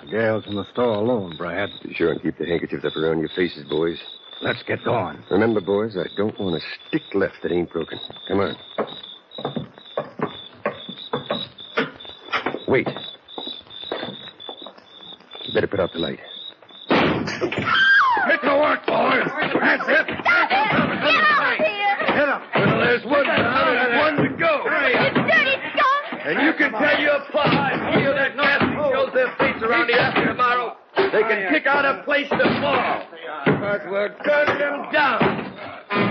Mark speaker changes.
Speaker 1: The gal's in the store alone, Brad.
Speaker 2: Be sure and keep the handkerchiefs up around your faces, boys.
Speaker 1: Let's get going.
Speaker 2: Remember, boys, I don't want a stick left that ain't broken. Come on. Wait. You better put out the light.
Speaker 1: Get to work, boys. That's it.
Speaker 3: Get out here!
Speaker 1: Hit him.
Speaker 2: Well, there's one down and one to go.
Speaker 3: You dirty skunk!
Speaker 2: And you can tell your pa I feel that nasty shows their fates around here after tomorrow. They can pick out a place to fall. But we're turning them down.